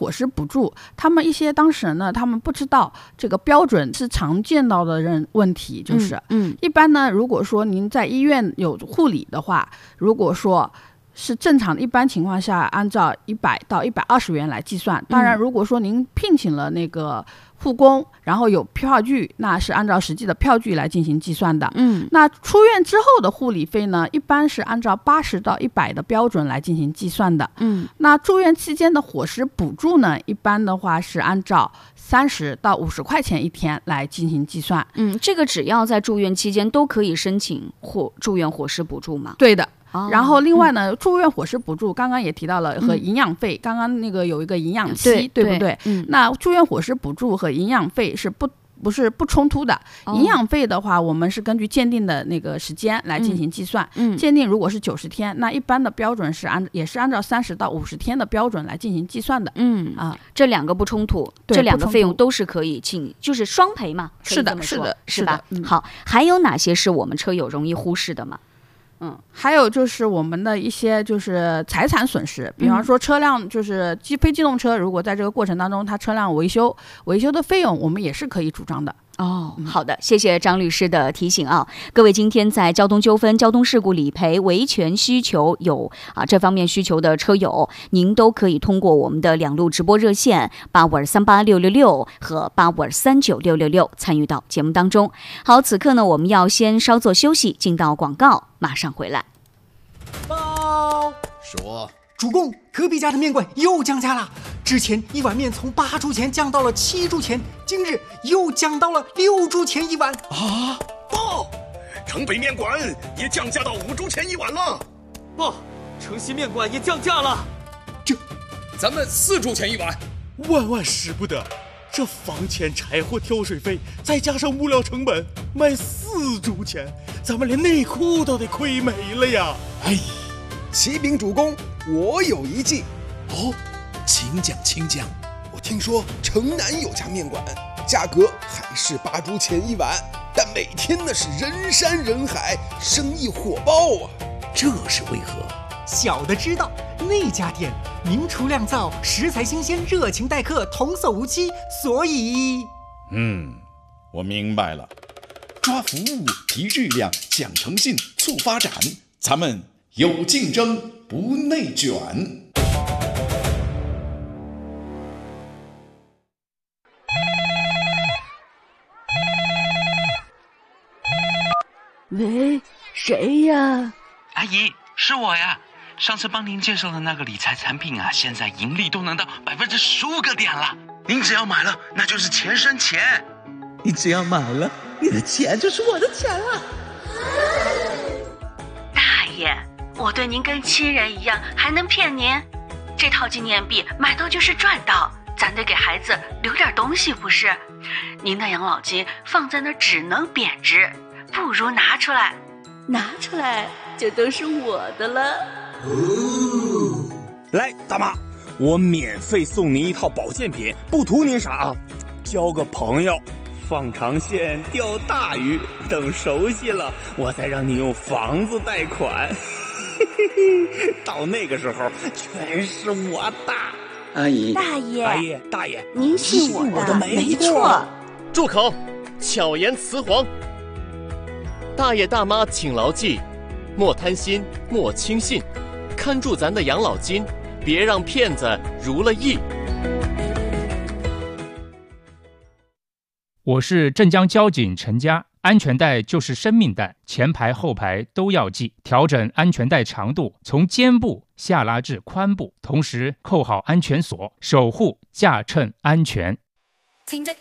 伙食补助，他们一些当事人呢，他们不知道这个标准是常见到的问题，就是一般呢，如果说您在医院有护理的话，如果说是正常的一般情况下按照100到120元来计算，当然如果说您聘请了那个护工，然后有票据，那是按照实际的票据来进行计算的。那出院之后的护理费呢，一般是按照80到100的标准来进行计算的。那住院期间的伙食补助呢，一般的话是按照30到50块钱一天来进行计算。 这个只要在住院期间都可以申请住院伙食补助吗？ 对的。然后另外呢，住院伙食补助刚刚也提到了，和营养费，刚刚那个有一个营养期，对不对？那住院伙食补助和营养费是不是不冲突的。营养费的话，我们是根据鉴定的那个时间来进行计算。鉴定如果是90天，那一般的标准是也是按照30到50天的标准来进行计算的。 这两个不冲突，这两个费用都是可以就是双赔嘛。 是的， 是吧？好，还有哪些是我们车友容易忽视的吗？ 还有就是我们的一些就是财产损失，比方说车辆就是非机动车，如果在这个过程当中它车辆维修的费用，我们也是可以主张的。 好的，谢谢张律师的提醒啊！各位今天在交通纠纷、交通事故理赔、维权需求有这方面需求的车友，您都可以通过我们的2路直播热线85238666和85239666参与到节目当中。好，此刻呢，我们要先稍作休息，进到广告，马上回来。 报说， 主公，隔壁家的面馆又降价了。之前1碗面从8铢钱降到了7铢钱，今日又降到了6铢钱一碗。 报，城北面馆也降价到5铢钱一碗了。 报，城西面馆也降价了。 咱们4铢钱一碗。 万使不得，这房钱、柴火、挑水费，再加上物料成本，卖4铢钱，咱们连内裤都得亏没了呀！ 启禀主公，我有一计。请讲。我听说城南有家面馆，价格还是8铢钱一碗，但每天那是人山人海，生意火爆啊！ 这是为何？ 小的知道，那家店名厨酿造，食材新鲜，热情待客，童叟无欺，所以…… 我明白了。 抓服务，提质量，讲诚信，促发展，咱们有竞争，不内卷。 喂，谁呀？ 阿姨，是我呀。上次帮您介绍的那个理财产品啊，现在盈利都能到15%个点了。您只要买了，那就是钱生钱。 你只要买了，你的钱就是我的钱了。 大爷，我对您跟亲人一样，还能骗您？这套纪念币买到就是赚到，咱得给孩子留点东西，不是？您的养老金放在那只能贬值，不如拿出来就都是我的了。 来，大妈，我免费送您一套保健品，不图您啥啊，交个朋友，放长线钓大鱼，等熟悉了，我再让你用房子贷款。到那个时候，全是我的。 阿姨， 大爷， 您信我的没错。 住口！巧言辞黄。大爷大妈请牢记，莫贪心，莫轻信，看住咱的养老金，别让骗子如了意。 我是镇江交警陈佳，安全带就是生命带，前排后排都要系，调整安全带长度，从肩部下拉至髋部，同时扣好安全锁，守护驾乘安全。 听着